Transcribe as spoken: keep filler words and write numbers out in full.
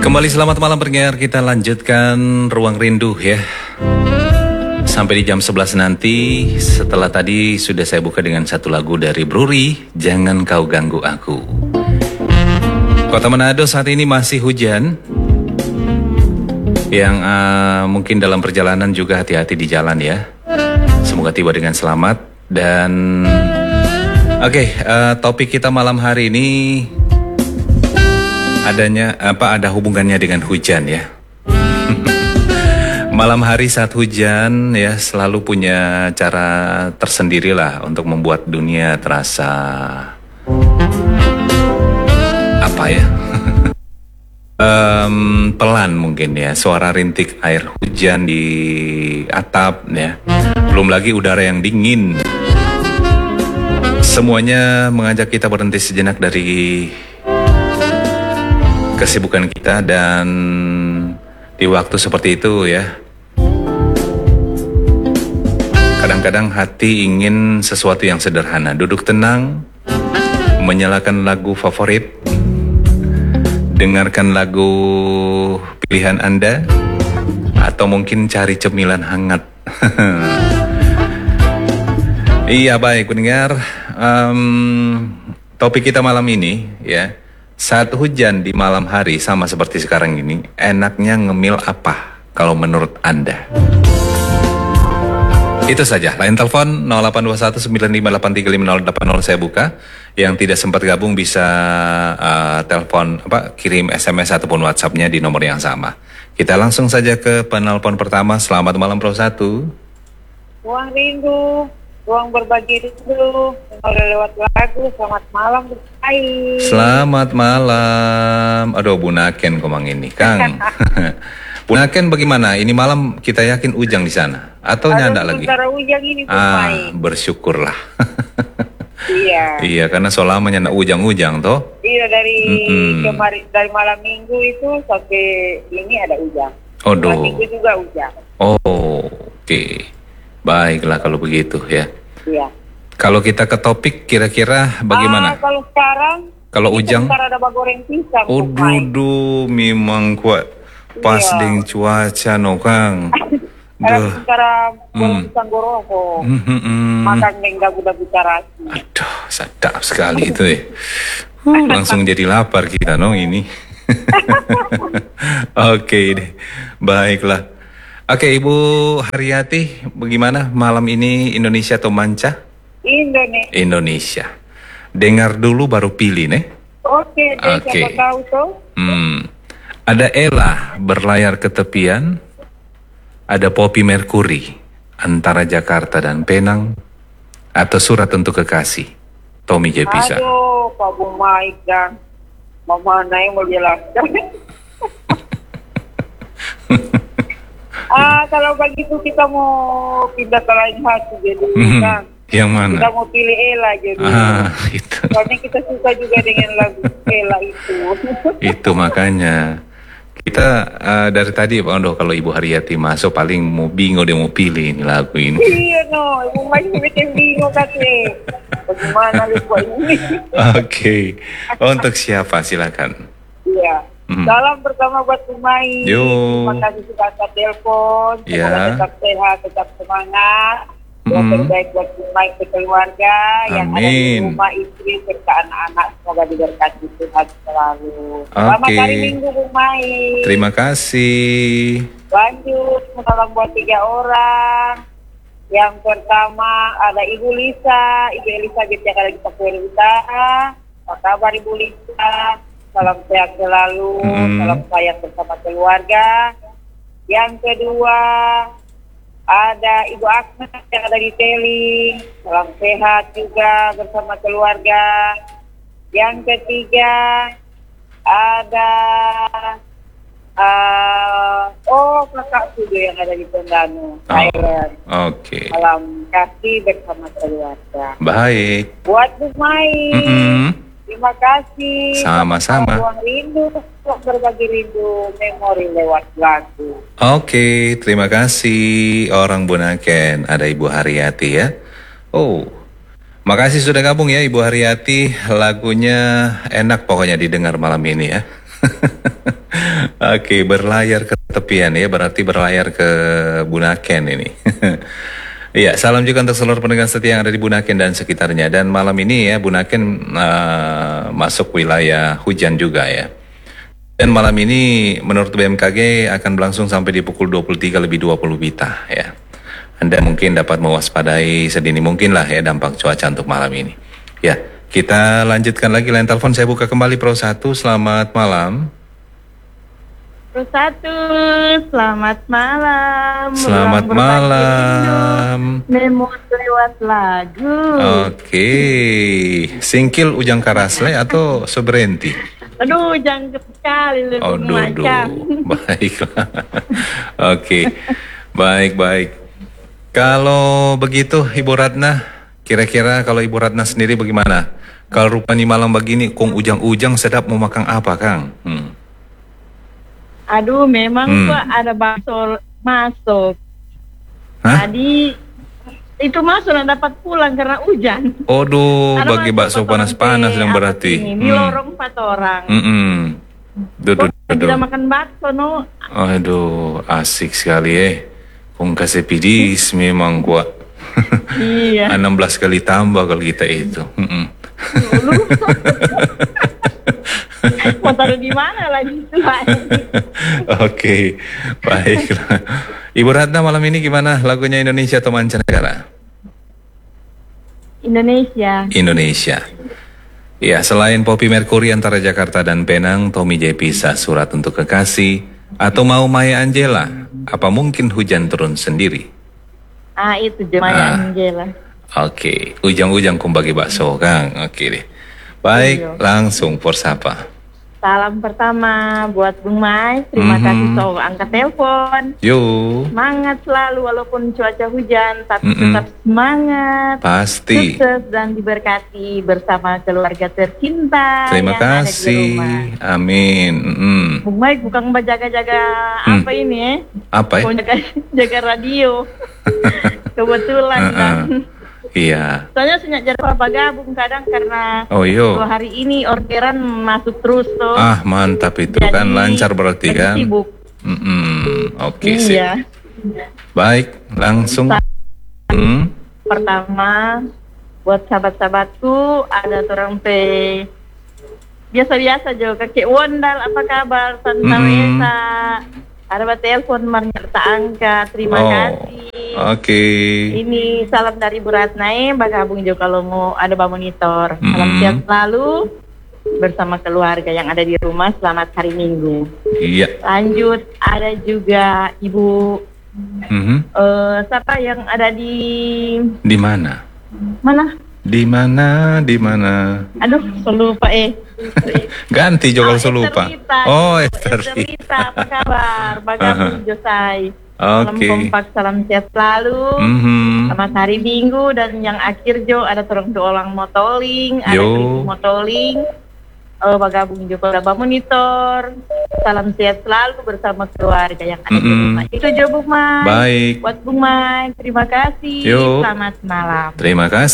Kembali selamat malam pendengar, kita lanjutkan Ruang Rindu ya. Sampai di jam sebelas nanti. Setelah tadi sudah saya buka dengan satu lagu dari Bruri, Jangan Kau Ganggu Aku. Kota Manado saat ini masih hujan. Yang uh, mungkin dalam perjalanan juga hati-hati di jalan ya. Semoga tiba dengan selamat. Dan oke, okay, uh, topik kita malam hari ini adanya apa ada hubungannya dengan hujan ya. Malam hari saat hujan ya selalu punya cara tersendiri lah untuk membuat dunia terasa apa ya? um, pelan mungkin ya, suara rintik air hujan di atap ya. Belum lagi udara yang dingin. Semuanya mengajak kita berhenti sejenak dari kesibukan kita, dan di waktu seperti itu ya kadang-kadang hati ingin sesuatu yang sederhana, duduk tenang, menyalakan lagu favorit, dengarkan lagu pilihan Anda, atau mungkin cari cemilan hangat. Iya baik pendengar, um, topik kita malam ini ya, saat hujan di malam hari sama seperti sekarang ini, enaknya ngemil apa kalau menurut Anda? Itu saja. Line telepon nol delapan dua satu sembilan lima delapan tiga lima nol delapan nol saya buka. Yang tidak sempat gabung bisa uh, telepon apa kirim S M S ataupun WhatsApp-nya di nomor yang sama. Kita langsung saja ke penelpon pertama. Selamat malam Pro satu. Ruang Rindu, ruang berbagi rindu, oleh lewat lagu. Selamat malam bersaing. Selamat malam. Aduh Bu Naken komang ini Kang. Bu Naken bagaimana? Ini malam kita yakin ujang di sana atau nyanda lagi? Ada ujang ini ah, bersyukurlah. Iya. Iya, karena selama nyanda ujang-ujang toh. Iya, dari Mm-mm. kemarin, dari malam minggu itu sampai ini ada ujang. Aduh. Malam minggu juga ujang. Oh, oke. Okay. Baiklah kalau begitu ya. Iya. Kalau kita ke topik kira-kira bagaimana? Ah, kalau sekarang kalau ujang sekarang ada bagoreng pisang. Oh, dudu memang kuat. Pas iya. ding cuaca no Kang. Kalau sekarang goreng Hmm. pisang goroko. Hmm, hmm, hmm. Makan nggak udah bicara. Aduh, sedap sekali itu ya. Uh, langsung jadi lapar kita no ini. Oke deh, baiklah. Oke Ibu Haryati, bagaimana malam ini Indonesia atau manca? Indonesia. Indonesia. Dengar dulu baru pilih nih. Oke, deh, Oke. siapa tahu tuh. Hmm. Ada Ella berlayar ke tepian. Ada Poppy Mercury antara Jakarta dan Penang, atau Surat untuk Kekasih Tommy J. Pisa. Aduh, Pak Bu Maik dan Mama Nai mau jelaskan. ah, kalau begitu kita mau pindah ke lain hati jadi kan. Yang mana? Kita mau pilih Ella jadi. Ah, itu. Soalnya kita suka juga dengan lagu Ella itu. Itu makanya. Kita uh, dari tadi Pak Ondo, kalau Ibu Haryati masuk paling mau bingung dia mau pilih ini lagu ini. Iya no, Ibu Maik bikin bingung katanya. Bagaimana lupa ini? Oke. Okay. Untuk siapa silakan. Iya. Hmm. Salam pertama buat Bu Maik. Yo. Terima kasih sudah angkat telepon. Ya. Semoga tetap sehat, tetap semangat. Yang Hmm. terbaik buat Bu Maik ke keluarga, yang ada di Amin. rumah, istri serta anak-anak, semoga diberkati Tuhan selalu. Oke. Selamat hari Minggu Bu Maik. Terima kasih. Lanjut, salam buat tiga orang. Yang pertama ada Ibu Lisa, Ibu Elizabeth yang ada di Papua Utara. Apa kabar Ibu Lisa? Salam sehat selalu, Hmm. salam sayang bersama keluarga. Yang kedua ada Ibu Agnes yang ada di Teli, salam sehat juga bersama keluarga. Yang ketiga ada uh, oh kakak juga yang ada di Tondano, Thailand. Oke. Salam kasih bersama keluarga. Baik. Buat Bu Maik, Mm-mm. terima kasih. Sama-sama. Ruang rindu, berbagi rindu, memori lewat lagu. Oke, terima kasih orang Bunaken. Ada Ibu Haryati ya. Oh, makasih sudah gabung ya Ibu Haryati. Lagunya enak pokoknya didengar malam ini ya. Oke, berlayar ke tepian ya, berarti berlayar ke Bunaken ini. Iya, salam juga untuk seluruh pendengar setia yang ada di Bunaken dan sekitarnya. Dan malam ini ya, Bunaken uh, masuk wilayah hujan juga ya. Dan malam ini menurut B M K G akan berlangsung sampai di pukul dua puluh tiga lebih dua puluh Wita ya. Anda mungkin dapat mewaspadai sedini mungkin lah ya dampak cuaca untuk malam ini. Ya, kita lanjutkan lagi line telepon. Saya buka kembali Pro satu, selamat malam. Pro satu, selamat malam. Selamat malam. Memo lewat lagu. Oke, singkil Ujang Karasle atau Sobrenti? Aduh, jangkep sekali lebih Oh, macam. Baiklah. Oke, baik-baik. Kalau begitu Ibu Ratna, kira-kira kalau Ibu Ratna sendiri bagaimana? Kalau rupanya malam begini, kong ujang-ujang sedap mau makan apa, Kang? Hmm. Aduh, memang Hmm. kok ada bakso masuk. Hah? Tadi itu masuk dan dapat pulang karena hujan. Aduh, Ada bagi masuk bakso potong panas-panas teh, yang apa berarti. sini, Di Hmm. lorong empat orang. Mm-mm. Duduh, Kok duduh. tidak makan bakso, no? Aduh, asik sekali eh. Kong kasih pidis memang kuat. Iya. enam belas kali tambah kalau kita itu. Mm-mm. Mau taruh di mana lagi itu? Oke, baiklah. Ibu Ratna malam ini gimana lagunya, Indonesia atau mancanegara? Indonesia. Indonesia. Ya, selain Poppy Mercury antara Jakarta dan Penang, Tommy J Pisa Surat untuk Kekasih, atau mau Maya Angellah, apa mungkin hujan turun sendiri? Ah, itu Jemaya Ah. Angela. Oke, ujang-ujang kumbagi bakso, Kang. Oke deh. Baik, Iya. langsung persapa. Salam pertama buat Bung Mai. Terima Mhm. kasih so angkat telepon. Yo, Semangat selalu walaupun cuaca hujan, tapi Mm-mm. tetap semangat. pasti. Sukses dan diberkati bersama keluarga tercinta Terima yang ada di kasih. rumah. Amin. Mm. Bung Mai bukan jaga-jaga Hmm. apa ini ya? Apa ya? Mau jaga, jaga radio. Kebetulan kan. Uh-uh. Iya. Soalnya sejak jadi apa gabung kadang karena Oh dua yo. hari ini orderan masuk terus tuh. Ah, mantap itu Jadi, kan, lancar berarti lagi kan. Sibuk. Mm-mm. Oke sih. Iya. Baik, langsung. Hmm? Pertama buat sahabat-sahabatku ada orang pe biasa-biasa juga kakek Wondal, apa kabar Tante Mm-mm. Wesa, ada bat telepon marnya tak angkat, terima Oh, kasih. Oke. Ini salam dari Bu Ratna, eh, bagabung juga kalau mau ada Pak Monitor. Salam Mm-mm. sehat selalu bersama keluarga yang ada di rumah. Selamat hari Minggu. Iya. Lanjut ada juga Ibu Mhm. eh, siapa yang ada di Di mana? mana? Di mana? Di mana? Aduh, lupa eh. Ganti Oh, juga kalau lupa. Esterita. Oh, Esterita. Esterita, apa kabar? Bagabung Josai. Salam Oke. kompak, salam sehat selalu. Mhm. Selamat hari Minggu dan yang akhir Jo ada orang dua orang motoling, ada Yo. ibu motoling. Oh, bagabung juga ada monitor. Salam sehat selalu bersama keluarga yang ada di Mm-mm. rumah. Itu Jo Bung Mai. Baik. Buat Bung Mai, terima kasih. Yo. Selamat malam. Terima kasih.